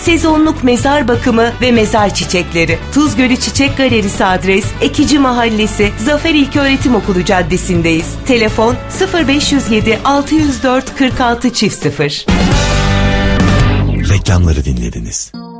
Sezonluk mezar bakımı ve mezar çiçekleri. Tuzgölü Çiçek Galerisi adres Ekici Mahallesi, Zafer İlköğretim Okulu Caddesi'ndeyiz. Telefon 0507 604 46 0. Reklamları dinlediniz.